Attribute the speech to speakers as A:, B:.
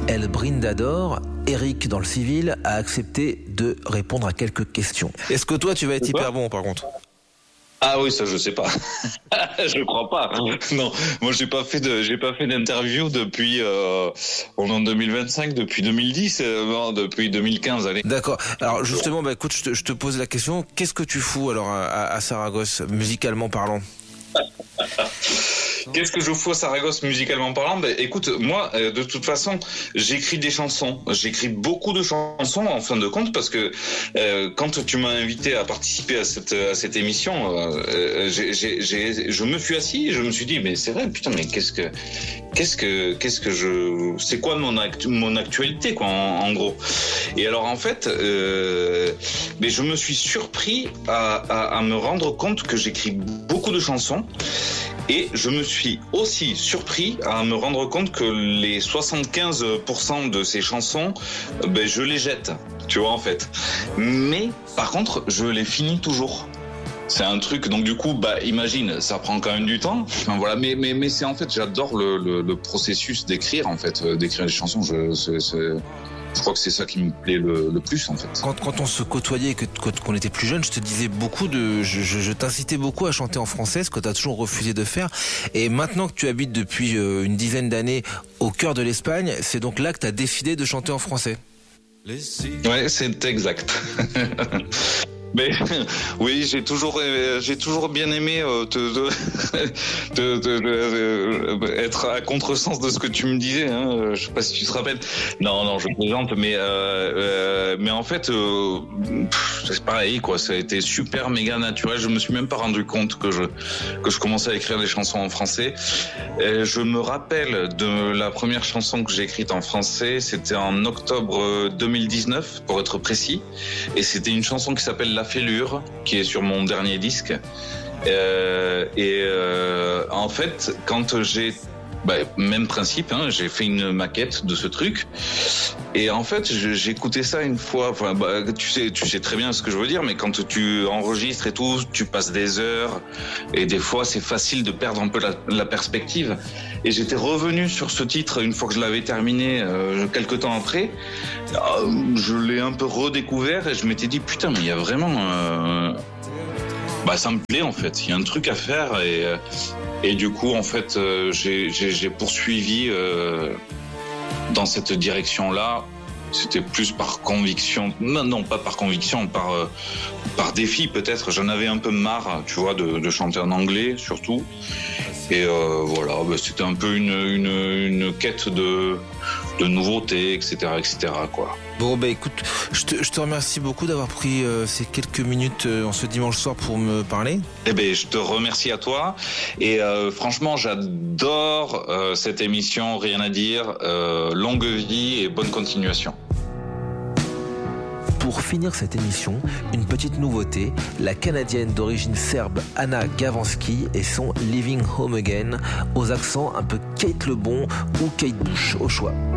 A: El Brindador. Eric, dans le civil, a accepté de répondre à quelques questions. Est-ce que toi, tu vas être hyper bon, par contre ?
B: Ah oui, ça je sais pas. Je crois pas. Non, moi j'ai pas fait d'interview depuis on est en 2025, depuis 2010, non, depuis 2015. Allez.
A: D'accord. Alors justement, écoute, je te pose la question. Qu'est-ce que tu fous alors à Saragosse, musicalement parlant ?
B: Qu'est-ce que je fous à Saragosse musicalement parlant ? Écoute, moi, de toute façon, j'écris des chansons. J'écris beaucoup de chansons en fin de compte parce que quand tu m'as invité à participer à cette émission, je me suis assis et je me suis dit, mais c'est vrai, putain, mais c'est quoi mon actualité, quoi, en gros. Et alors en fait, mais je me suis surpris à me rendre compte que j'écris beaucoup de chansons. Et je me suis aussi surpris à me rendre compte que les 75% de ces chansons, je les jette, tu vois, en fait. Mais, par contre, je les finis toujours. C'est un truc, donc du coup, imagine, ça prend quand même du temps. Enfin, voilà, mais c'est en fait, j'adore le processus d'écrire, en fait, d'écrire des chansons. Je crois que c'est ça qui me plaît le plus, en fait.
A: Quand on se côtoyait, qu'on était plus jeune, je te disais je t'incitais beaucoup à chanter en français, ce que tu as toujours refusé de faire. Et maintenant que tu habites depuis une dizaine d'années au cœur de l'Espagne, c'est donc là que tu as décidé de chanter en français.
B: Ouais, c'est exact. Mais oui, j'ai toujours bien aimé être à contresens de ce que tu me disais. Hein. Je sais pas si tu te rappelles. Non, je plaisante, mais en fait, c'est pareil, quoi. Ça a été super méga naturel. Je me suis même pas rendu compte que je commençais à écrire des chansons en français. Et je me rappelle de la première chanson que j'ai écrite en français. C'était en octobre 2019, pour être précis, et c'était une chanson qui s'appelle La Fêlure, qui est sur mon dernier disque. En fait, quand même principe, hein, j'ai fait une maquette de ce truc. Et en fait, j'écoutais ça une fois. Enfin, tu sais très bien ce que je veux dire, mais quand tu enregistres et tout, tu passes des heures, et des fois, c'est facile de perdre un peu la perspective. Et j'étais revenu sur ce titre une fois que je l'avais terminé, quelques temps après. Je l'ai un peu redécouvert et je m'étais dit, putain, mais il y a vraiment... ça me plaît, en fait. Il y a un truc à faire et du coup, en fait, j'ai poursuivi dans cette direction-là. C'était plus par conviction. Non, pas par conviction, par défi peut-être. J'en avais un peu marre, tu vois, de chanter en anglais, surtout. Et voilà, c'était un peu une quête de nouveautés, etc., quoi.
A: Bon, écoute, je te remercie beaucoup d'avoir pris ces quelques minutes en ce dimanche soir pour me parler.
B: Je te remercie à toi. Et franchement, j'adore cette émission, rien à dire. Longue vie et bonne continuation.
A: Pour finir cette émission, une petite nouveauté, la Canadienne d'origine serbe Anna Gavanski et son Living Home Again, aux accents un peu Kate Lebon ou Kate Bush au choix.